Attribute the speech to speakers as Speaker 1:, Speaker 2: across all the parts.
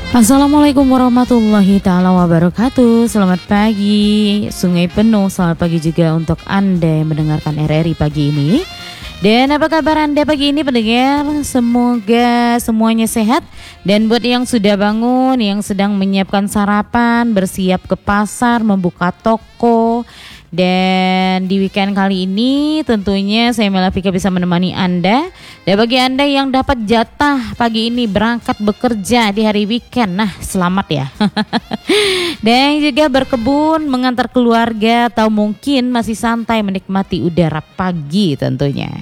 Speaker 1: Assalamualaikum warahmatullahi ta'ala wabarakatuh. Selamat pagi Sungai Penuh. Selamat pagi juga untuk Anda yang mendengarkan RRI pagi ini. Dan apa kabar Anda pagi ini pendengar? Semoga semuanya sehat. Dan buat yang sudah bangun, yang sedang menyiapkan sarapan, bersiap ke pasar, membuka toko. Dan di weekend kali ini tentunya saya Mela Fika bisa menemani Anda. Dan bagi Anda yang dapat jatah pagi ini berangkat bekerja di hari weekend, nah selamat ya. Dan juga berkebun, mengantar keluarga, atau mungkin masih santai menikmati udara pagi tentunya.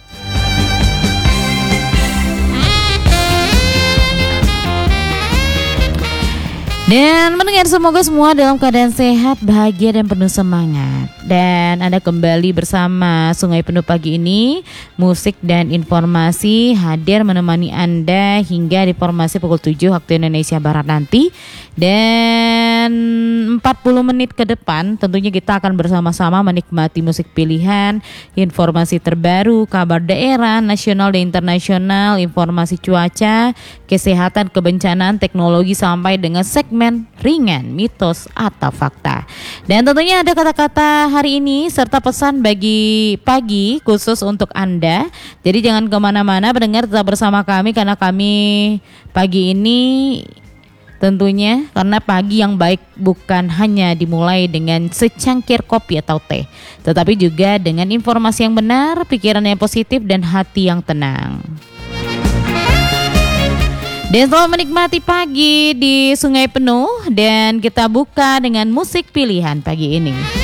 Speaker 1: Dan mendengar semoga semua dalam keadaan sehat, bahagia dan penuh semangat. Dan Anda kembali bersama Sungai Penuh pagi ini. Musik dan informasi hadir menemani Anda hingga di informasi pukul 7 waktu Indonesia Barat nanti. Dan 40 menit ke depan tentunya kita akan bersama-sama menikmati musik pilihan, informasi terbaru, kabar daerah, nasional dan internasional, informasi cuaca, kesehatan, kebencanaan, teknologi sampai dengan segmen ringan, mitos atau fakta. Dan tentunya ada kata-kata hari ini serta pesan bagi pagi khusus untuk Anda. Jadi jangan kemana-mana, pendengar tetap bersama kami karena kami pagi ini tentunya karena pagi yang baik bukan hanya dimulai dengan secangkir kopi atau teh, tetapi juga dengan informasi yang benar, pikiran yang positif dan hati yang tenang. Dan selamat menikmati pagi di Sungai Penuh dan kita buka dengan musik pilihan pagi ini.